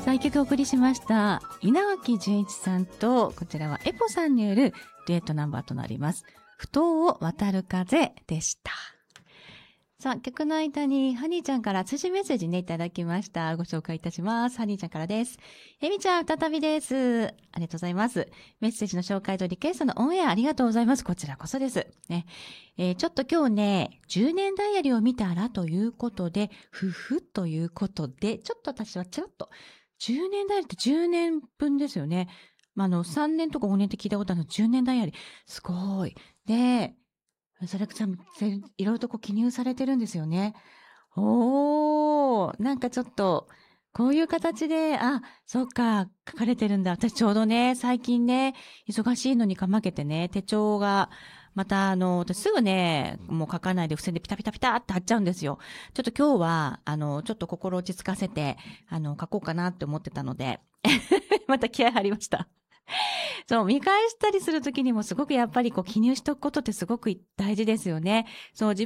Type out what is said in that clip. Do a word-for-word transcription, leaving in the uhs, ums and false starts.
さあ、一曲お送りしました。稲垣潤一さんと、こちらはエポさんによるデュエットナンバーとなります。不当を渡る風でした。さあ、曲の間にハニーちゃんから通信メッセージね、いただきました。ご紹介いたします。ハニーちゃんからです。エミちゃん、再びです。ありがとうございます。メッセージの紹介とリクエストのオンエアありがとうございます。こちらこそです。ね。えー、ちょっと今日ね、じゅうねんダイアリーを見たらということで、ふふということで、ちょっと私はちらっと、じゅうねんダイアリーってじゅうねんぶんですよね。まあ、あの、さんねんとかごねんって聞いたことあるの、じゅうねんダイアリー。すごい。で、それちゃん、いろいろとこう記入されてるんですよね。おー、なんかちょっと、こういう形で、あ、そっか、書かれてるんだ。私ちょうどね、最近ね、忙しいのにかまけてね、手帳が、またあの、私すぐね、もう書かないで付箋でピタピタピタって貼っちゃうんですよ。ちょっと今日は、あの、ちょっと心落ち着かせて、あの、書こうかなって思ってたので、また気合入りました。そう、見返したりするときにもすごくやっぱりこう記入しとくことってすごく大事ですよね。そう、自